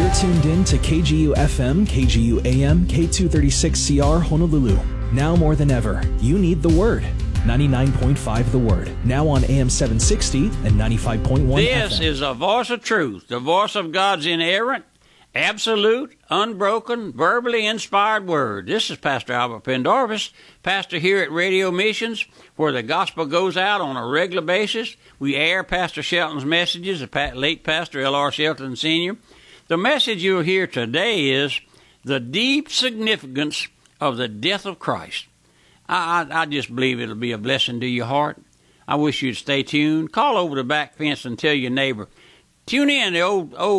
You're tuned in to KGU FM, KGU AM, K236CR Honolulu. Now more than ever, you need the Word. 99.5 The Word. Now on AM 760 and 95.1 This FM. is a voice of truth, the voice of God's inerrant, absolute, unbroken, verbally inspired Word. This is Pastor Albert Pendarvis, pastor here at Radio Missions, where the gospel goes out on a regular basis. We air Pastor Shelton's messages, the late Pastor L.R. Shelton Sr. The message you'll hear today is the deep significance of the death of Christ. I just believe it'll be a blessing to your heart. I wish you'd stay tuned. Call over the back fence and tell your neighbor. Tune in. The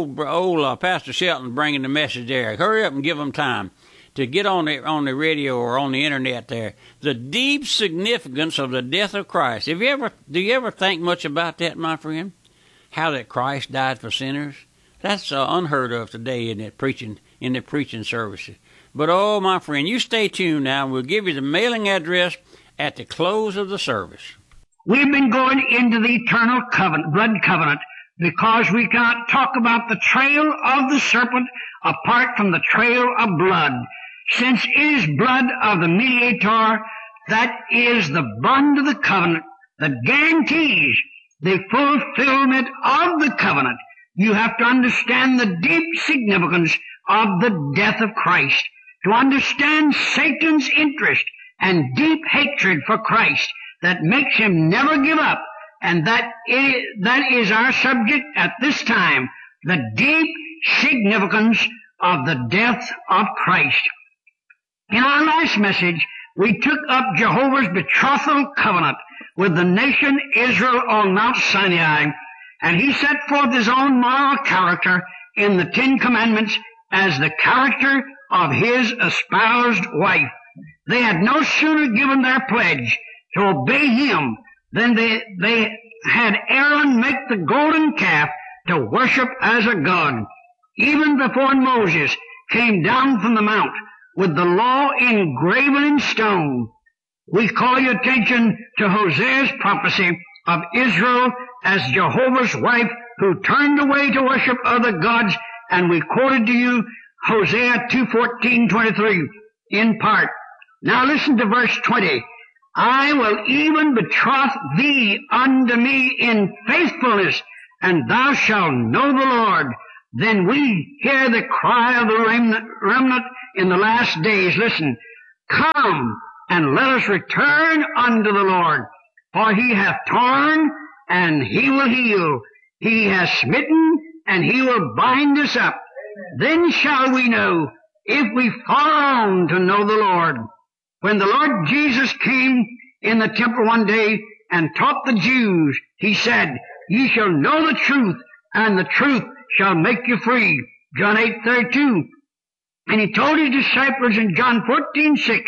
old Pastor Shelton bringing the message there. Hurry up and give them time to get on the radio or on the internet there. The deep significance of the death of Christ. Do you ever think much about that, my friend? How that Christ died for sinners? That's unheard of today in the preaching services. But, oh, my friend, you stay tuned now, and we'll give you the mailing address at the close of the service. We've been going into the eternal covenant, blood covenant, because we cannot talk about the trail of the serpent apart from the trail of blood. Since it is blood of the mediator, that is the bond of the covenant that guarantees the fulfillment of the covenant. You have to understand the deep significance of the death of Christ, to understand Satan's interest and deep hatred for Christ that makes him never give up. And that is our subject at this time, the deep significance of the death of Christ. In our last message, we took up Jehovah's betrothal covenant with the nation Israel on Mount Sinai, and he set forth his own moral character in the Ten Commandments as the character of his espoused wife. They had no sooner given their pledge to obey him than they had Aaron make the golden calf to worship as a god. Even before Moses came down from the mount with the law engraven in stone, we call your attention to Hosea's prophecy of Israel as Jehovah's wife who turned away to worship other gods, and we quoted to you Hosea 2:14-23 in part. Now listen to verse 20. I will even betroth thee unto me in faithfulness, and thou shalt know the Lord. Then we hear the cry of the remnant in the last days. Listen, come and let us return unto the Lord, for he hath torn and he will heal. He has smitten and he will bind us up. Then shall we know if we fall on to know the Lord. When the Lord Jesus came in the temple one day and taught the Jews, he said, ye shall know the truth, and the truth shall make you free. John 8:32. And he told his disciples in John 14:6,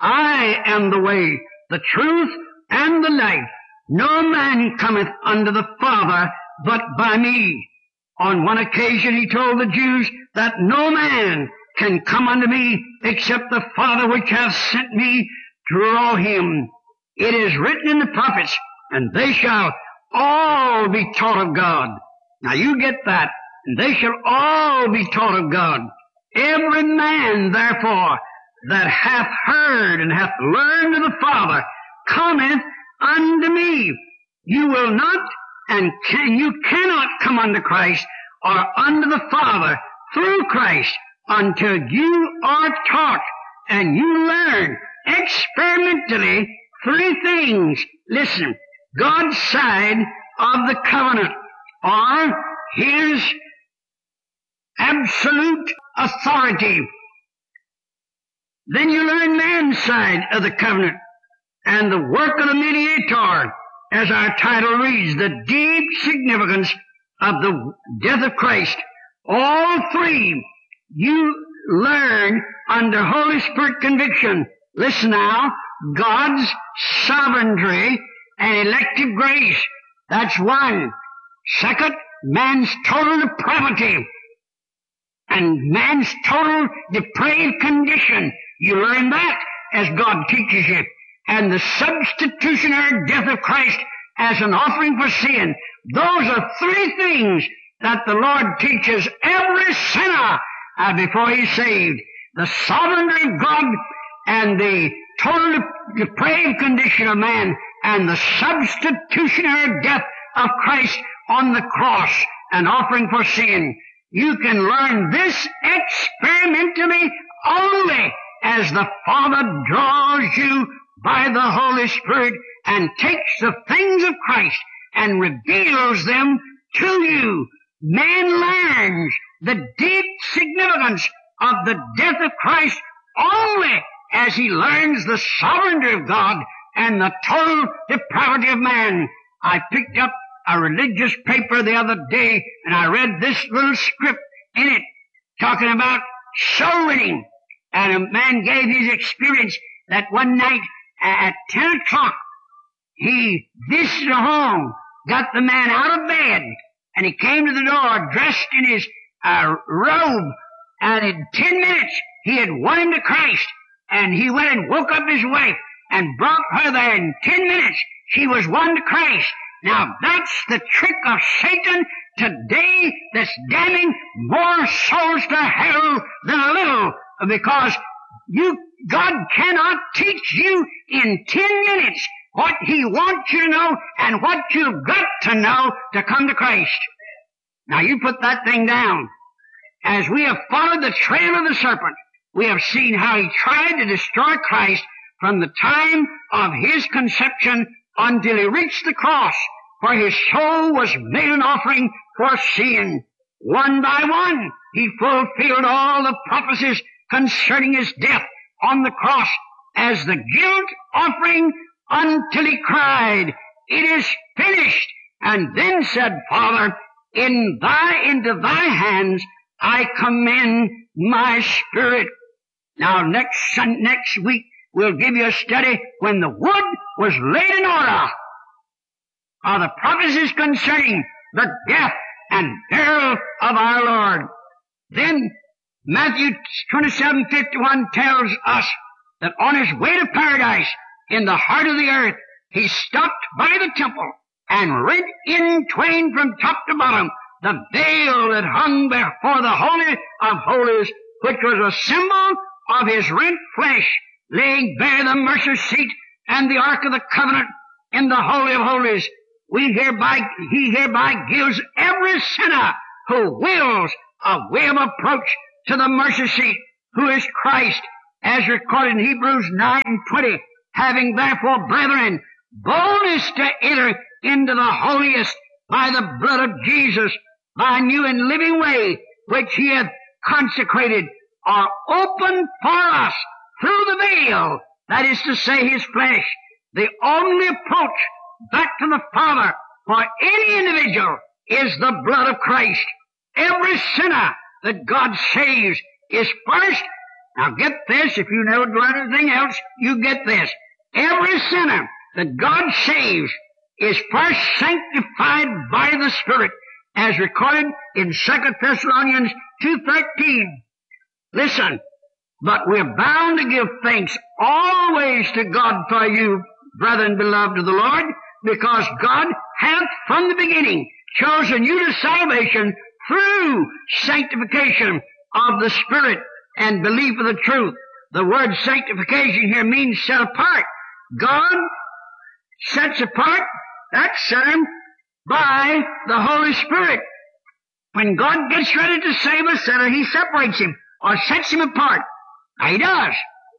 I am the way, the truth, and the life. No man cometh unto the Father but by me. On one occasion he told the Jews that no man can come unto me except the Father which hath sent me draw him. It is written in the prophets, and they shall all be taught of God. Now you get that. And they shall all be taught of God. Every man, therefore, that hath heard and hath learned of the Father cometh unto me. You will not and you cannot come unto Christ or unto the Father through Christ until you are taught and you learn experimentally three things. Listen, God's side of the covenant, or his absolute authority. Then you learn man's side of the covenant and the work of the mediator, as our title reads, the deep significance of the death of Christ. All three you learn under Holy Spirit conviction. Listen now, God's sovereignty and elective grace. That's one. Second, man's total depravity and man's total depraved condition. You learn that as God teaches you. And the substitutionary death of Christ as an offering for sin. Those are three things that the Lord teaches every sinner before he's saved. The sovereignty of God and the total depraved condition of man and the substitutionary death of Christ on the cross, an offering for sin. You can learn this experimentally only as the Father draws you by the Holy Spirit and takes the things of Christ and reveals them to you. Man learns the deep significance of the death of Christ only as he learns the sovereignty of God and the total depravity of man. I picked up a religious paper the other day and I read this little script in it talking about soul winning. And a man gave his experience that one night at 10 o'clock he visited a home, got the man out of bed, and he came to the door dressed in his robe, and in 10 minutes he had won him to Christ. And he went and woke up his wife and brought her there. In 10 minutes she was won to Christ. Now that's the trick of Satan today that's damning more souls to hell than a little, because God cannot teach you in 10 minutes what he wants you to know and what you've got to know to come to Christ. Now you put that thing down. As we have followed the trail of the serpent, we have seen how he tried to destroy Christ from the time of his conception until he reached the cross, for his soul was made an offering for sin. One by one, he fulfilled all the prophecies concerning his death on the cross as the guilt offering until he cried, "It is finished," and then said, "Father, into thy hands I commend my spirit." Now next week we'll give you a study when the wood was laid in order are the prophecies concerning the death and burial of our Lord. Then Matthew 27:51 tells us that on his way to paradise in the heart of the earth, he stopped by the temple and rent in twain from top to bottom the veil that hung before the Holy of Holies, which was a symbol of his rent flesh, laying bare the mercy seat and the Ark of the Covenant in the Holy of Holies. He hereby gives every sinner who wills a way of approach to the mercy seat, who is Christ, as recorded in Hebrews 9:20. Having therefore, brethren, boldness to enter into the holiest by the blood of Jesus, by a new and living way, which he hath consecrated, are open for us through the veil, that is to say, his flesh, the only approach back to the Father for any individual is the blood of Christ. Every sinner that God saves is first, now get this, if you never learn anything else, you get this. Every sinner that God saves is first sanctified by the Spirit, as recorded in 2 Thessalonians 2:13. Listen, but we're bound to give thanks always to God for you, brethren beloved of the Lord, because God hath from the beginning chosen you to salvation through sanctification of the Spirit and belief of the truth. The word sanctification here means set apart. God sets apart that sinner by the Holy Spirit. When God gets ready to save a sinner, he separates him or sets him apart. Now he does.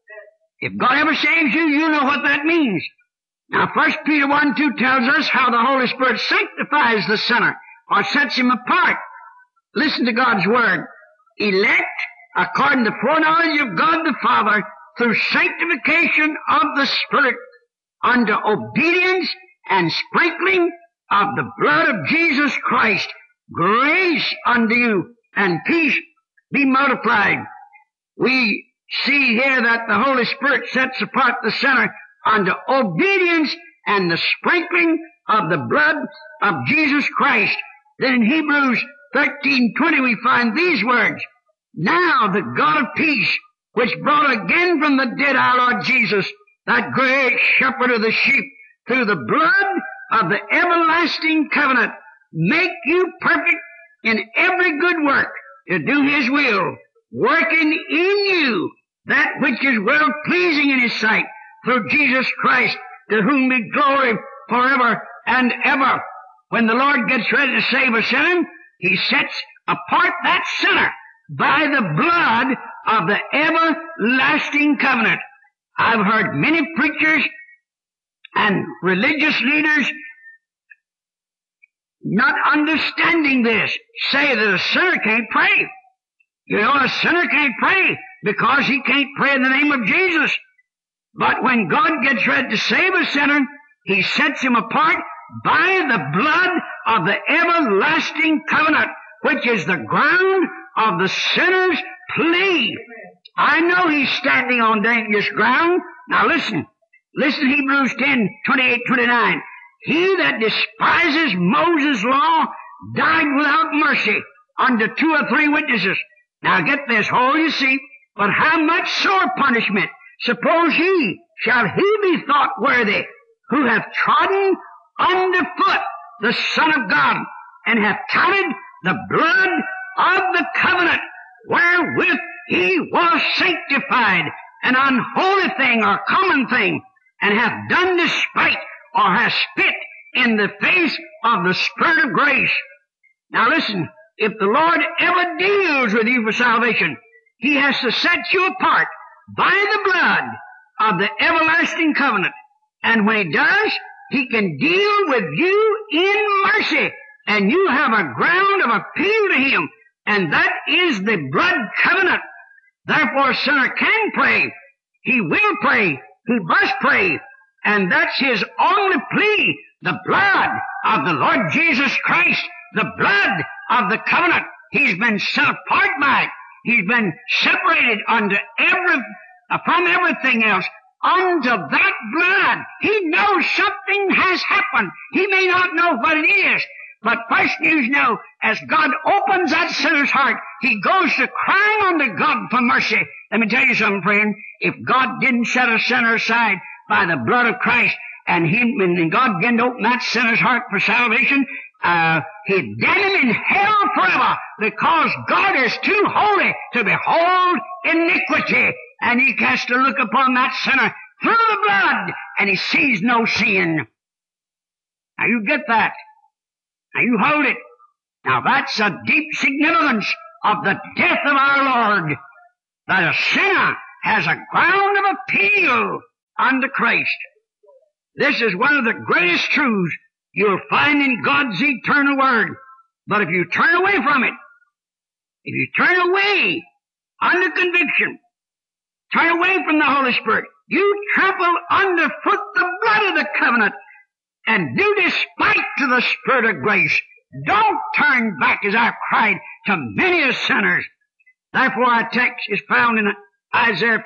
If God ever saves you, you know what that means. Now 1 Peter 1:2 tells us how the Holy Spirit sanctifies the sinner or sets him apart. Listen to God's word. Elect according to foreknowledge of God the Father through sanctification of the Spirit unto obedience and sprinkling of the blood of Jesus Christ. Grace unto you and peace be multiplied. We see here that the Holy Spirit sets apart the sinner unto obedience and the sprinkling of the blood of Jesus Christ. Then in Hebrews 13:20 we find these words, "Now the God of peace, which brought again from the dead our Lord Jesus, that great shepherd of the sheep, through the blood of the everlasting covenant, make you perfect in every good work to do His will, working in you that which is well pleasing in His sight, through Jesus Christ, to whom be glory forever and ever. When the Lord gets ready to save a sinner, He sets apart that sinner by the blood of the everlasting covenant. I've heard many preachers and religious leaders not understanding this say that a sinner can't pray. You know, a sinner can't pray because he can't pray in the name of Jesus. But when God gets ready to save a sinner, He sets him apart by the blood of the everlasting covenant, which is the ground of the sinner's plea. I know he's standing on dangerous ground. Now listen. Listen to Hebrews 10:28-29. He that despises Moses' law died without mercy under 2 or 3 witnesses. Now get this, hold your seat. But how much sore punishment, suppose shall he be thought worthy, who hath trodden under foot the Son of God, and hath counted the blood of the covenant, wherewith he was sanctified, an unholy thing or common thing, and hath done despite, or hath spit in the face of the Spirit of grace. Now listen, if the Lord ever deals with you for salvation, He has to set you apart by the blood of the everlasting covenant. And when He does, He can deal with you in mercy, and you have a ground of appeal to Him, and that is the blood covenant. Therefore, a sinner can pray. He will pray. He must pray. And that's his only plea, the blood of the Lord Jesus Christ, the blood of the covenant. He's been set apart by it. He's been separated from everything else unto that blood. He knows something has happened. He may not know what it is, but first you know, as God opens that sinner's heart, he goes to crying unto God for mercy. Let me tell you something, friend. If God didn't set a sinner aside by the blood of Christ, and God didn't open that sinner's heart for salvation, He'd damn him in hell forever, because God is too holy to behold iniquity, and He has to look upon that sinner through the blood, and He sees no sin. Now you get that. Now you hold it. Now that's a deep significance of the death of our Lord, that a sinner has a ground of appeal unto Christ. This is one of the greatest truths you'll find in God's eternal Word. But if you turn away from it, if you turn away under conviction, turn away from the Holy Spirit, you trample underfoot the blood of the covenant, and do despite to the Spirit of grace. Don't turn back, as I've cried to many a sinners. Therefore our text is found in Isaiah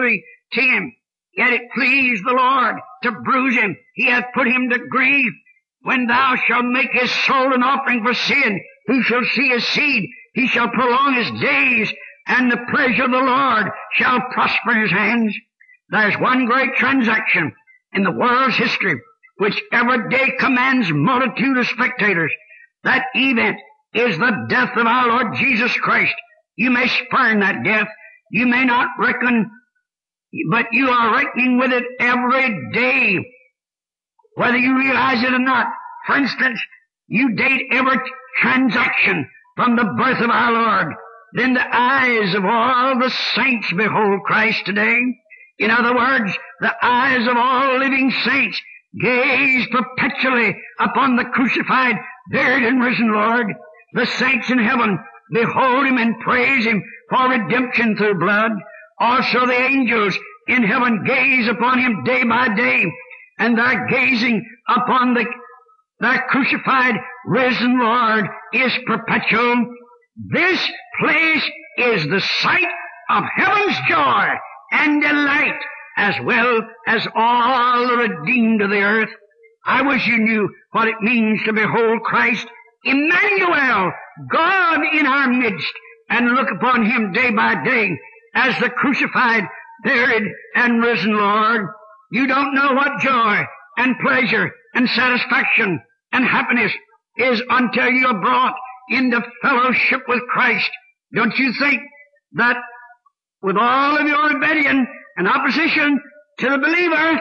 53:10. Yet it pleased the Lord to bruise him. He hath put him to grief. When thou shalt make his soul an offering for sin, who shall see his seed? He shall prolong his days, and the pleasure of the Lord shall prosper in his hands. There's one great transaction in the world's history which every day commands multitude of spectators. That event is the death of our Lord Jesus Christ. You may spurn that death. You may not reckon, but you are reckoning with it every day, whether you realize it or not. For instance, you date every transaction from the birth of our Lord. Then the eyes of all the saints behold Christ today. In other words, the eyes of all living saints gaze perpetually upon the crucified, buried, and risen Lord. The saints in heaven behold Him and praise Him for redemption through blood. Also the angels in heaven gaze upon Him day by day, and their gazing upon their crucified, risen Lord is perpetual. This place is the site of heaven's joy and delight, as well as all the redeemed of the earth. I wish you knew what it means to behold Christ, Emmanuel, God in our midst, and look upon Him day by day as the crucified, buried, and risen Lord. You don't know what joy and pleasure and satisfaction and happiness is until you are brought into fellowship with Christ. Don't you think that with all of your rebellion and opposition to the believer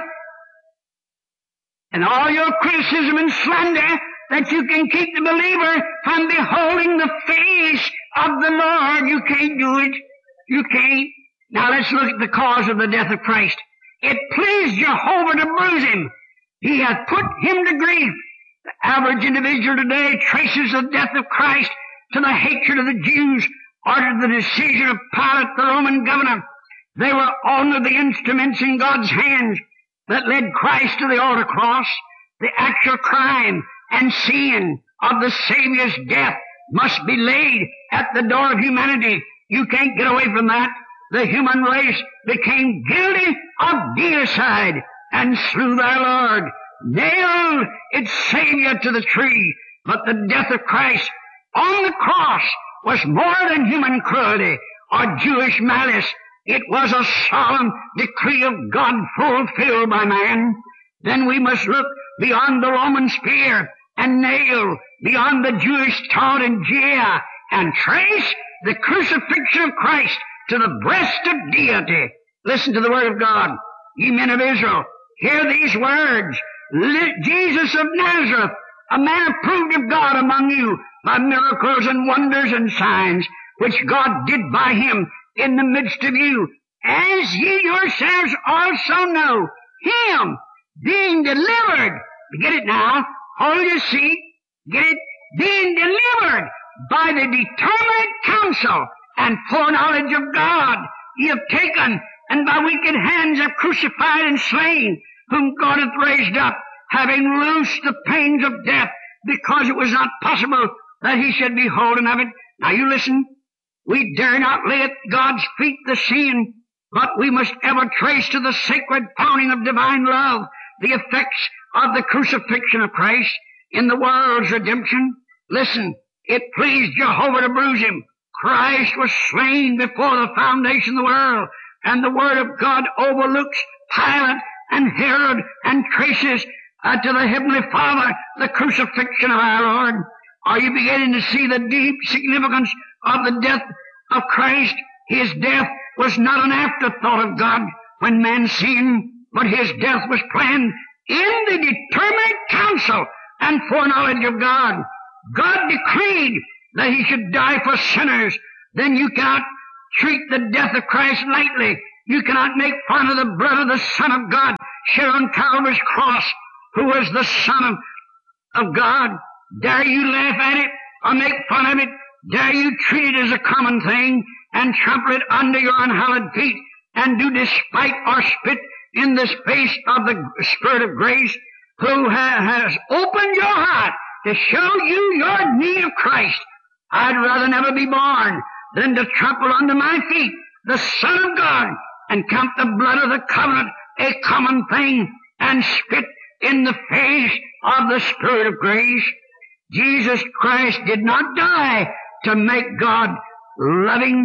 and all your criticism and slander, that you can keep the believer from beholding the face of the Lord? You can't do it. You can't. Now let's look at the cause of the death of Christ. It pleased Jehovah to bruise him. He hath put him to grief. The average individual today traces the death of Christ to the hatred of the Jews or to the decision of Pilate, the Roman governor. They were only the instruments in God's hands that led Christ to the altar cross. The actual crime and sin of the Savior's death must be laid at the door of humanity. You can't get away from that. The human race became guilty of deicide and slew their Lord, nailed its Savior to the tree. But the death of Christ on the cross was more than human cruelty or Jewish malice. It was a solemn decree of God fulfilled by man. Then we must look beyond the Roman spear and nail, beyond the Jewish taunt and jeer, and trace the crucifixion of Christ to the breast of deity. Listen to the word of God. Ye men of Israel, hear these words. Jesus of Nazareth, a man approved of God among you by miracles and wonders and signs, which God did by him in the midst of you, as ye yourselves also know, him being delivered. Get it now? Hold your seat. Get it? Being delivered by the determinate counsel and foreknowledge of God, ye have taken, and by wicked hands have crucified and slain, whom God hath raised up, having loosed the pains of death, because it was not possible that he should be holden of it. Now you listen. We dare not lay at God's feet the sin, but we must ever trace to the sacred fountain of divine love the effects of the crucifixion of Christ in the world's redemption. Listen, it pleased Jehovah to bruise him. Christ was slain before the foundation of the world, and the Word of God overlooks Pilate and Herod and traces to the Heavenly Father the crucifixion of our Lord. Are you beginning to see the deep significance of the death of Christ? His death was not an afterthought of God when man sinned, but his death was planned in the determinate counsel and foreknowledge of God. God decreed that he should die for sinners. Then you cannot treat the death of Christ lightly. You cannot make fun of the blood of the Son of God shed on Calvary's cross, who was the Son of God. Dare you laugh at it or make fun of it? Dare you treat it as a common thing and trample it under your unhallowed feet and do despite or spit in the face of the Spirit of grace, who has opened your heart to show you your need of Christ? I'd rather never be born than to trample under my feet the Son of God and count the blood of the covenant a common thing and spit in the face of the Spirit of grace. Jesus Christ did not die to make God loving,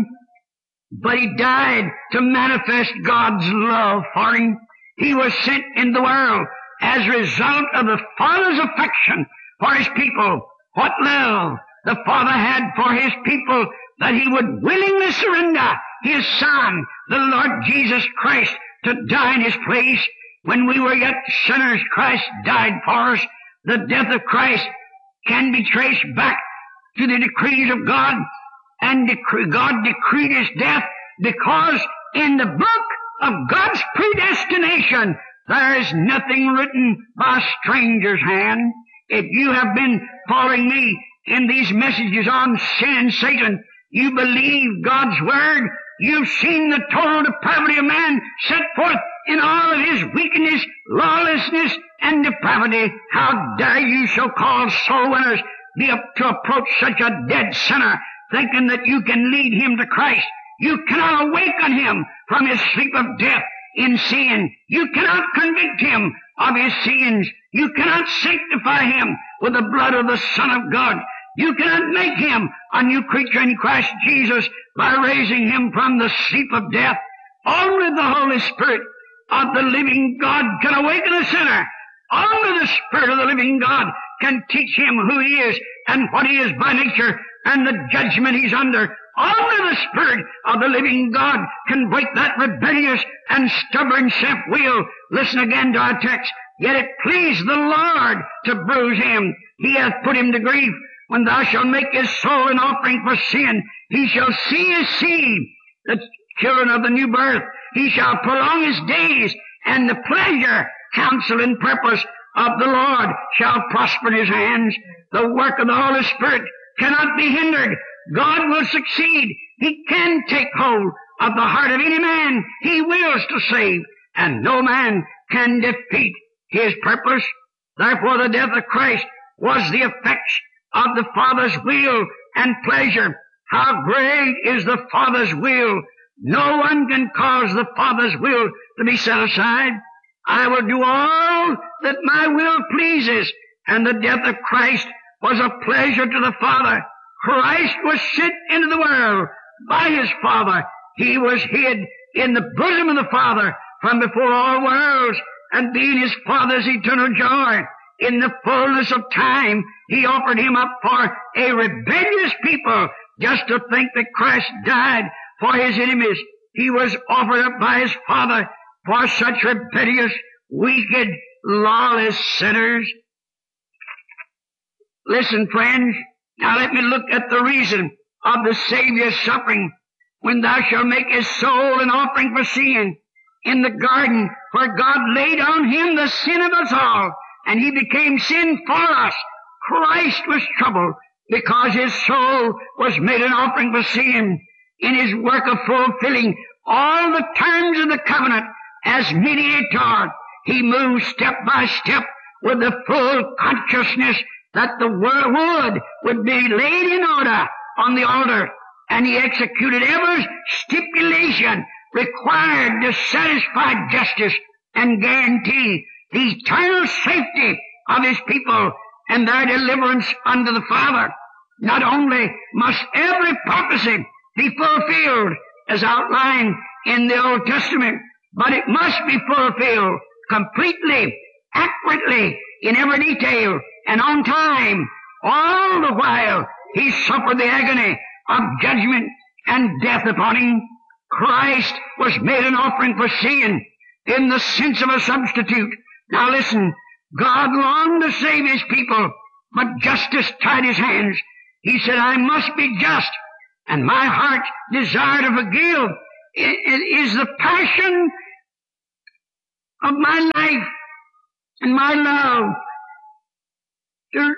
but he died to manifest God's love for him. He was sent in the world as a result of the Father's affection for his people. What love the Father had for his people, that he would willingly surrender his Son, the Lord Jesus Christ, to die in his place. When we were yet sinners, Christ died for us. The death of Christ can be traced back to the decrees of God, and God decreed his death because in the book of God's predestination there is nothing written by a stranger's hand. If you have been following me in these messages on sin and Satan, you believe God's word, you've seen the total depravity of man set forth in all of his wickedness, lawlessness, and depravity. How dare you so-called soul winners be up to approach such a dead sinner, thinking that you can lead him to Christ? You cannot awaken him from his sleep of death in sin. You cannot convict him of his sins. You cannot sanctify him with the blood of the Son of God. You cannot make him a new creature in Christ Jesus by raising him from the sleep of death. Only the Holy Spirit of the living God can awaken a sinner. Only the Spirit of the living God can teach him who he is and what he is by nature and the judgment he's under. Only the Spirit of the living God can break that rebellious and stubborn self-will. Listen again to our text. Yet it pleased the Lord to bruise him. He hath put him to grief. When thou shalt make his soul an offering for sin, he shall see his seed, the children of the new birth. He shall prolong his days, and the pleasure, counsel, and purpose of the Lord shall prosper in his hands. The work of the Holy Spirit cannot be hindered. God will succeed. He can take hold of the heart of any man he wills to save, and no man can defeat his purpose. Therefore the death of Christ was the effect of the Father's will and pleasure. How great is the Father's will! No one can cause the Father's will to be set aside. I will do all that my will pleases. And the death of Christ was a pleasure to the Father. Christ was sent into the world by his Father. He was hid in the bosom of the Father from before all worlds, and being his Father's eternal joy, in the fullness of time, he offered him up for a rebellious people. Just to think that Christ died for his enemies. He was offered up by his Father for such rebellious, wicked, lawless sinners. Listen, friends, now let me look at the reason of the Savior's suffering. When thou shalt make his soul an offering for sin, in the garden where God laid on him the sin of us all, and he became sin for us, Christ was troubled because his soul was made an offering for sin. In his work of fulfilling all the terms of the covenant as mediator, he moved step by step with the full consciousness that the wood would be laid in order on the altar, and he executed every stipulation required to satisfy justice and guarantee the eternal safety of his people and their deliverance unto the Father. Not only must every prophecy be fulfilled as outlined in the Old Testament, but it must be fulfilled completely, accurately, in every detail, and on time. All the while he suffered the agony of judgment and death upon him. Christ was made an offering for sin in the sense of a substitute. Now listen, God longed to save his people, but justice tied his hands. He said, I must be just, and my heart's desire to forgive is the passion of my life and my love to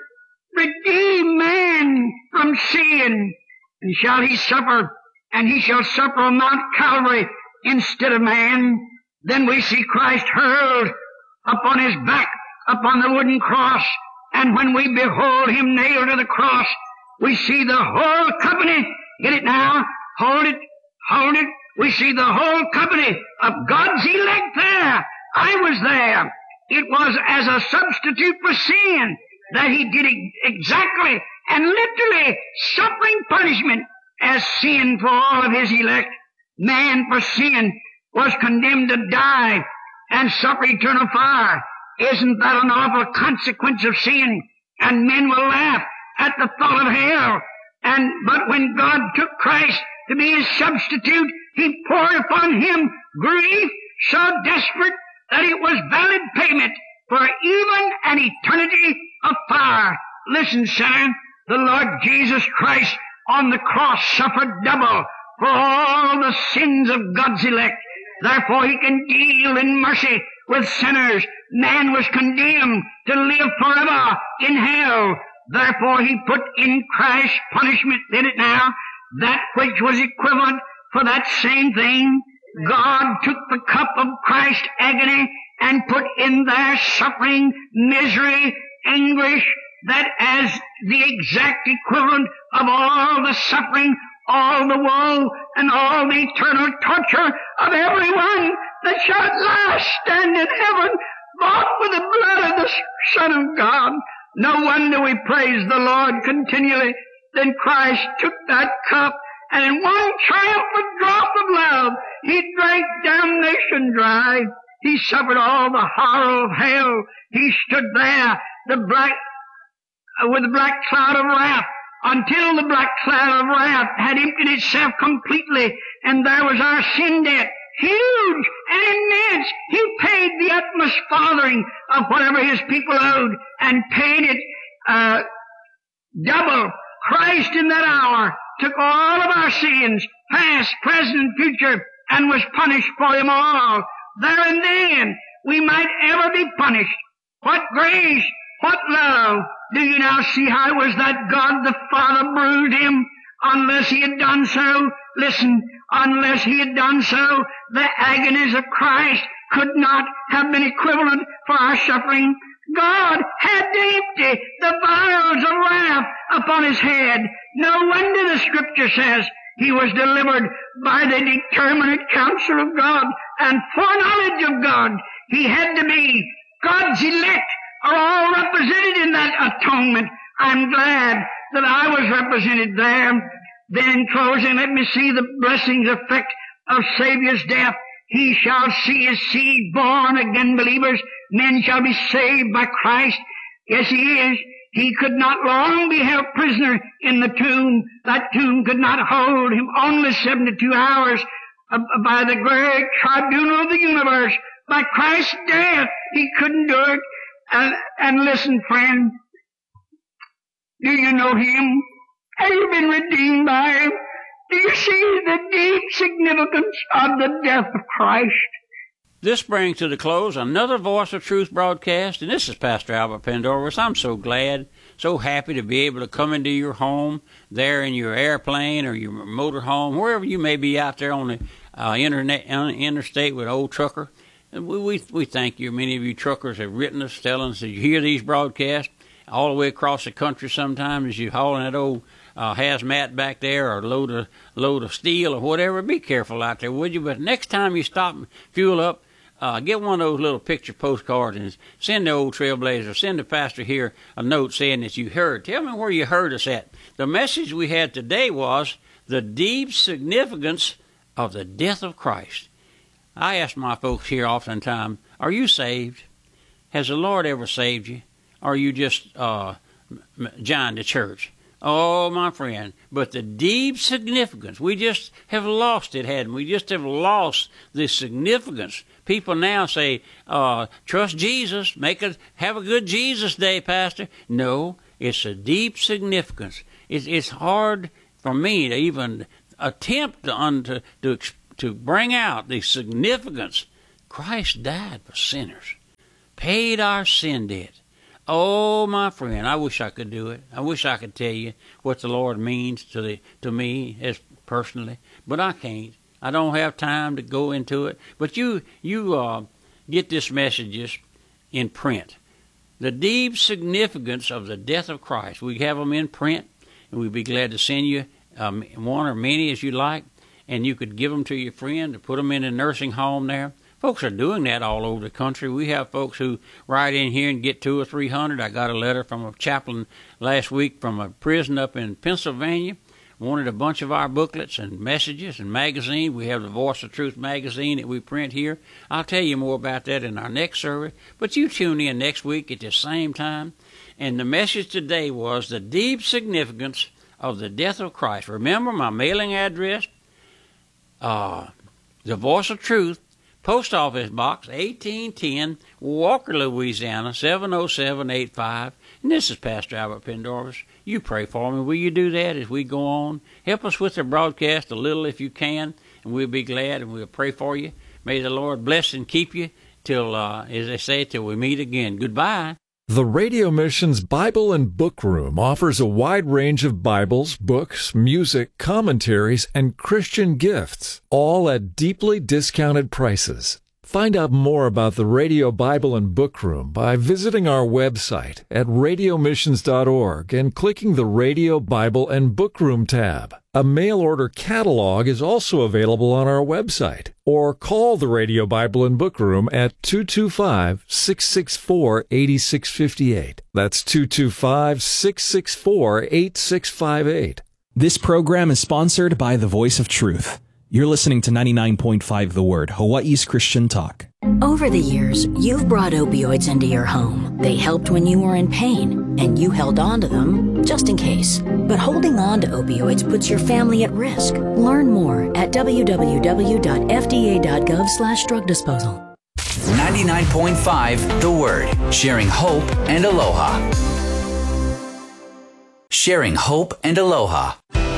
redeem man from sin. And shall he suffer, and he shall suffer on Mount Calvary instead of man. Then we see Christ hurled upon his back upon the wooden cross, and when we behold him nailed to the cross, we see the whole company. Get it now? Hold it. Hold it. We see the whole company of God's elect there. I was there. It was as a substitute for sin that he did exactly and literally suffering punishment as sin for all of his elect. Man for sin was condemned to die and suffer eternal fire. Isn't that an awful consequence of sin? And men will laugh at the thought of hell. But when God took Christ to be his substitute, he poured upon him grief so desperate that it was valid payment for even an eternity of fire. Listen, sinner, the Lord Jesus Christ on the cross suffered double for all the sins of God's elect. Therefore he can deal in mercy with sinners. Man was condemned to live forever in hell. Therefore he put in Christ's punishment, did it now, that which was equivalent for that same thing. God took the cup of Christ's agony and put in their suffering, misery, anguish, that as the exact equivalent of all the suffering, all the woe, and all the eternal torture of everyone that shall at last stand in heaven, bought with the blood of the Son of God. No wonder we praise the Lord continually. Then Christ took that cup, and in one triumphant drop of love, he drank damnation dry. He suffered all the horror of hell. He stood there, the black with a black cloud of wrath, until the black cloud of wrath had emptied itself completely, and there was our sin debt, huge and immense. He paid the utmost farthing of whatever his people owed, and paid it double. Christ in that hour took all of our sins, past, present, and future, and was punished for them all. There and then we might ever be punished. What grace, what love. Do you now see how it was that God the Father bruised him? Unless he had done so, listen, unless he had done so, the agonies of Christ could not have been equivalent for our suffering. God had to empty the vials of wrath upon his head. No wonder the Scripture says he was delivered by the determinate counsel of God and foreknowledge of God. He had to be. God's elect are all represented in that atonement. I'm glad that I was represented there. Then in closing, let me see the blessings effect of Savior's death. He shall see his seed born again believers. Men shall be saved by Christ. Yes, he is. He could not long be held prisoner in the tomb. That tomb could not hold him only 72 hours. By the great tribunal of the universe, by Christ's death, he couldn't do it. And listen, friend, do you know him? Have you been redeemed by him? Do you see the deep significance of the death of Christ? This brings to the close another Voice of Truth broadcast, and this is Pastor Albert Pendarvis. I'm so glad, so happy to be able to come into your home, there in your airplane or your motor home, wherever you may be out there on the interstate with old trucker. And we thank you. Many of you truckers have written us telling us that you hear these broadcasts all the way across the country sometimes as you hauling that old hazmat back there or load of steel or whatever. Be careful out there, would you? But next time you stop and fuel up, get one of those little picture postcards and send the old Trailblazer, send the pastor here a note saying that you heard. Tell me where you heard us at. The message we had today was the deep significance of the death of Christ. I ask my folks here oftentimes, are you saved? Has the Lord ever saved you? Or are you just joined the church? Oh, my friend, but the deep significance, we just have lost it, hadn't we? We just have lost the significance. People now say, trust Jesus, have a good Jesus day, Pastor. No, it's a deep significance. It's hard for me to even attempt to bring out the significance. Christ died for sinners, paid our sin debt. Oh, my friend, I wish I could do it. I wish I could tell you what the Lord means to me as personally, but I can't. I don't have time to go into it. But you get this messages in print. The deep significance of the death of Christ. We have them in print, and we'd be glad to send you one or many as you like, and you could give them to your friend to put them in a nursing home there. Folks are doing that all over the country. We have folks who write in here and get 200 or 300. I got a letter from a chaplain last week from a prison up in Pennsylvania. Wanted a bunch of our booklets and messages and magazine. We have the Voice of Truth magazine that we print here. I'll tell you more about that in our next service. But you tune in next week at the same time. And the message today was the deep significance of the death of Christ. Remember my mailing address? The Voice of Truth, Post Office Box 1810, Walker, Louisiana 70785. And this is Pastor Albert Pendarvis. You pray for me. Will you do that as we go on? Help us with the broadcast a little if you can, and we'll be glad and we'll pray for you. May the Lord bless and keep you till, as they say, till we meet again. Goodbye. The Radio Missions Bible and Book Room offers a wide range of Bibles, books, music, commentaries, and Christian gifts, all at deeply discounted prices. Find out more about the Radio Bible and Book Room by visiting our website at radiomissions.org and clicking the Radio Bible and Book Room tab. A mail order catalog is also available on our website, or call the Radio Bible and Book Room at 225-664-8658. That's 225-664-8658. This program is sponsored by the Voice of Truth. You're listening to 99.5 The Word, Hawaii's Christian talk. Over the years, you've brought opioids into your home. They helped when you were in pain, and you held on to them just in case. But holding on to opioids puts your family at risk. Learn more at www.fda.gov/drug disposal. 99.5 The Word. Sharing hope and aloha. Sharing hope and aloha.